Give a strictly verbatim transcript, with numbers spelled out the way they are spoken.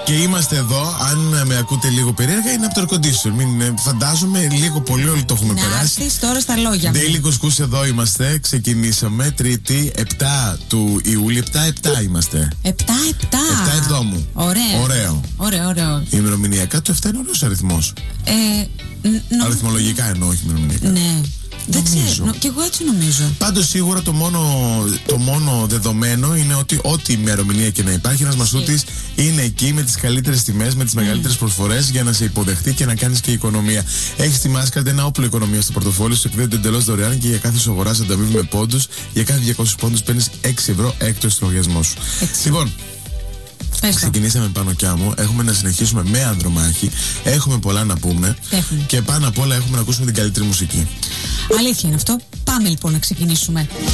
Και είμαστε εδώ, αν με ακούτε λίγο περίεργα, είναι από το air condition. Μην, φαντάζομαι λίγο πολύ όλοι το έχουμε να περάσει. Να τώρα στα λόγια μου. Daily Couscous, εδώ είμαστε. Ξεκινήσαμε Τρίτη επτά του Ιούλη. επτά επτά είμαστε. επτά επτά. επτά εβδόμου. Ωραίο. Ωραίο. Ωραίο, ωραίο. Ημερομηνιακά το επτά είναι ωραίος αριθμός. Ε, νο... Αριθμολογικά εννοώ, όχι ημερομηνιακά. Ναι. Δεν νομίζω. ξέρω, και εγώ έτσι νομίζω. Πάντως σίγουρα το μόνο, το μόνο δεδομένο είναι ότι ό,τι ημερομηνία και να υπάρχει, ένας μασούτης είναι εκεί με τις καλύτερες τιμές, με τις mm. μεγαλύτερες προσφορές για να σε υποδεχτεί και να κάνεις και οικονομία. Έχεις τη Mastercard, ένα όπλο οικονομία στο πορτοφόλι σου, εκδίδεται εντελώς δωρεάν και για κάθε σου αγοράς ανταμείβει με πόντους. Για κάθε διακόσιους πόντους παίρνεις έξι ευρώ έκτο στο λογαριασμό σου. Έτσι. Λοιπόν, ξεκινήσαμε πάνω κι άμμο. Έχουμε να συνεχίσουμε με Ανδρομάχη. Έχουμε πολλά να πούμε. Έχουμε. Και πάνω απ' όλα έχουμε να ακούσουμε την καλύτερη μουσική. Αλήθεια είναι αυτό. Πάμε λοιπόν να ξεκινήσουμε.